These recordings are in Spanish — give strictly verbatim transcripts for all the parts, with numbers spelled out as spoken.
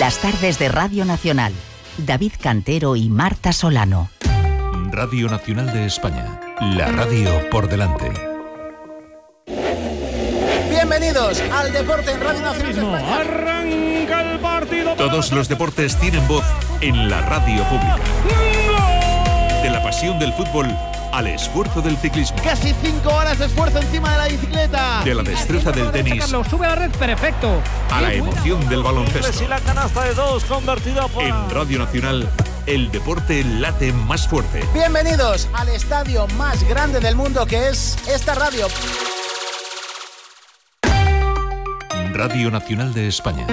Las tardes de Radio Nacional. David Cantero y Marta Solano. Radio Nacional de España. La radio por delante. Bienvenidos al deporte en Radio Nacional de España. Arranca el partido. Todos los deportes tienen voz en la radio pública. De la pasión del fútbol al esfuerzo del ciclismo. Casi cinco horas de esfuerzo encima de la bicicleta. De la destreza del tenis. Sube a la red, perfecto. A la emoción del baloncesto. Y la canasta de dos convertida por... En Radio Nacional, el deporte late más fuerte. Bienvenidos al estadio más grande del mundo, que es esta radio. Radio Nacional de España.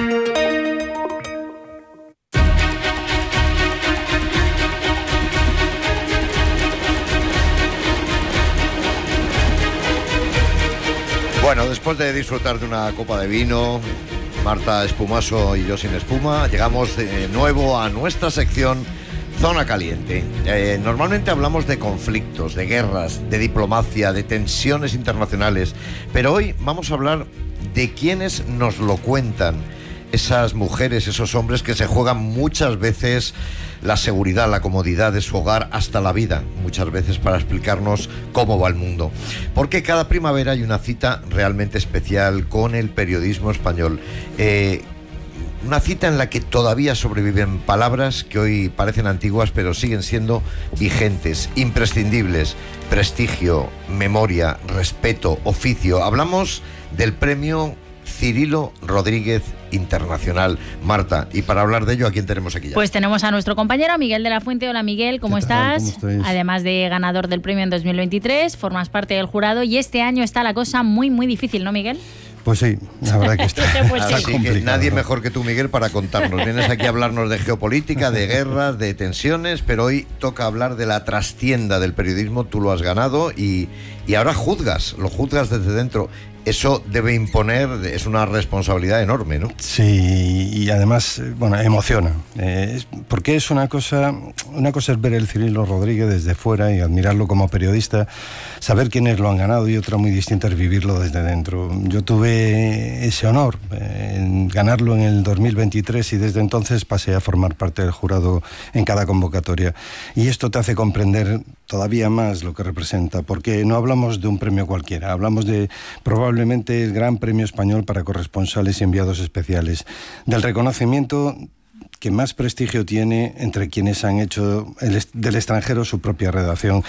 Bueno, después de disfrutar de una copa de vino, Marta espumoso y yo sin espuma, llegamos de nuevo a nuestra sección Zona Caliente. Eh, normalmente hablamos de conflictos, de guerras, de diplomacia, de tensiones internacionales, pero hoy vamos a hablar de quienes nos lo cuentan. Esas mujeres, esos hombres que se juegan muchas veces la seguridad, la comodidad de su hogar, hasta la vida, muchas veces para explicarnos cómo va el mundo. Porque cada primavera hay una cita realmente especial con el periodismo español. Eh, una cita en la que todavía sobreviven palabras que hoy parecen antiguas, pero siguen siendo vigentes, imprescindibles. Prestigio, memoria, respeto, oficio. Hablamos del premio Cirilo Rodríguez Internacional. Marta, y para hablar de ello, ¿a quién tenemos aquí ya? Pues tenemos a nuestro compañero Miguel de la Fuente. Hola Miguel, ¿cómo estás? ¿Cómo Además de ganador del premio en dos mil veintitrés, formas parte del jurado y este año está la cosa muy muy difícil, ¿no, Miguel? Pues sí, la verdad que está, pues está sí. Así que nadie ¿no? mejor que tú, Miguel, para contarnos. Vienes aquí a hablarnos de geopolítica, de guerras, de tensiones, pero hoy toca hablar de la trastienda del periodismo. Tú lo has ganado y, y ahora juzgas, lo juzgas desde dentro. Eso debe imponer, es una responsabilidad enorme, ¿no? Sí, y además, bueno, emociona. Eh, es, porque es una cosa, una cosa es ver el Cirilo Rodríguez desde fuera y admirarlo como periodista, saber quiénes lo han ganado, y otra muy distinta es vivirlo desde dentro. Yo tuve ese honor, eh, en ganarlo en el dos mil veintitrés y desde entonces pasé a formar parte del jurado en cada convocatoria. Y esto te hace comprender todavía más lo que representa, porque no hablamos de un premio cualquiera, hablamos de probablemente el gran premio español para corresponsales y enviados especiales, del reconocimiento que más prestigio tiene entre quienes han hecho el est- del extranjero su propia redacción.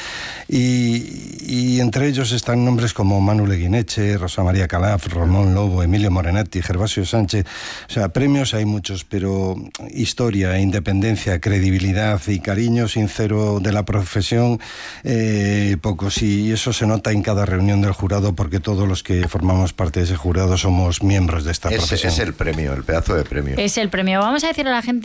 Y, y entre ellos están nombres como Manu Leguineche, Rosa María Calaf, Ramón Lobo, Emilio Morenetti, Gervasio Sánchez. O sea, premios hay muchos, pero historia, independencia, credibilidad y cariño sincero de la profesión, eh, pocos. Y eso se nota en cada reunión del jurado, porque todos los que formamos parte de ese jurado somos miembros de esta Ese profesión. es el premio, el pedazo de premio. Es el premio. Vamos a decirle a la gente,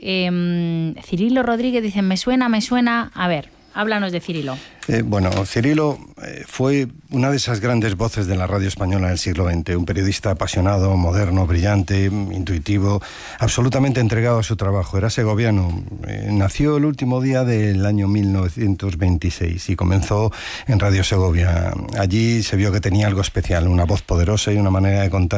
eh, Cirilo Rodríguez, dicen, me suena, me suena. A ver, háblanos de Cirilo. Eh, bueno, Cirilo eh, fue una de esas grandes voces de la radio española del siglo veinte, un periodista apasionado, moderno, brillante, intuitivo, absolutamente entregado a su trabajo. Era segoviano, eh, nació el último día del año mil novecientos veintiséis y comenzó en Radio Segovia. Allí se vio que tenía algo especial, una voz poderosa y una manera de contar